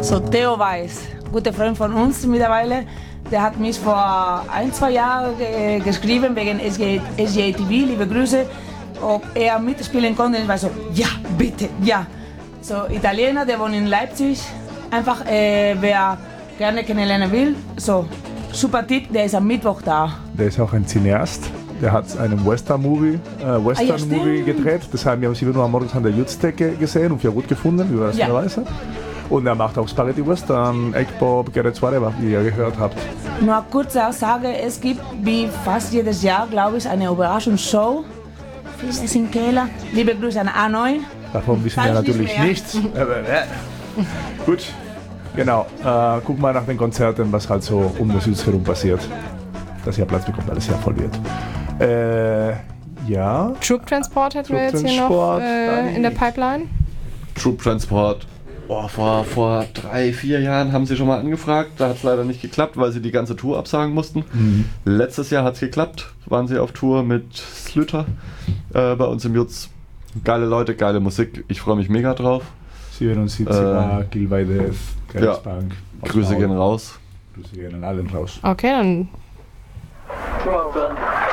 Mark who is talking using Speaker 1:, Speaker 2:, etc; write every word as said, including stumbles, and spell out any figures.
Speaker 1: So Theo Weiß, guter Freund von uns mittlerweile, der hat mich vor ein, zwei Jahren ge- geschrieben wegen S G A T V, liebe Grüße, ob er mitspielen konnte. Ich war so, ja, bitte, ja. So Italiener, der wohnt in Leipzig, einfach äh, wer gerne kennenlernen will, so super Tipp, der ist am Mittwoch da.
Speaker 2: Der ist auch ein Cineast. Der hat einen Western-Movie äh, Western
Speaker 1: Ah, ja,
Speaker 2: Movie gedreht. Das haben wir um sieben Uhr morgens an der Jutzdecke gesehen und für gut gefunden, überraschenderweise. Ja. Und er macht auch Spaghetti Western, Egg Bob, Garrett's Whatever, wie ihr gehört habt.
Speaker 1: Nur eine kurze Aussage, es gibt wie fast jedes Jahr, glaube ich, eine Überraschungsshow. Vieles in Keller. Liebe Grüße an A neun.
Speaker 2: Davon wissen wir natürlich nichts. Gut, genau. Äh, guck mal nach den Konzerten, was halt so um das Jutz herum passiert. Dass ihr Platz bekommt, alles sehr voll wird. Äh, ja.
Speaker 3: Troop Transport hatten wir jetzt hier noch äh, in der Pipeline.
Speaker 4: Troop Transport. Oh, vor, vor drei, vier Jahren haben sie schon mal angefragt. Da hat es leider nicht geklappt, weil sie die ganze Tour absagen mussten. Mhm. Letztes Jahr hat es geklappt. Waren sie auf Tour mit Slüter äh, bei uns im Jutz. Geile Leute, geile Musik. Ich freue mich mega drauf.
Speaker 2: siebenundsiebziger,
Speaker 4: äh,
Speaker 2: Gilweide, Grenzbank.
Speaker 4: Ja. Grüße gehen raus.
Speaker 2: Grüße gehen an allen raus.
Speaker 3: Okay, dann.
Speaker 5: Troop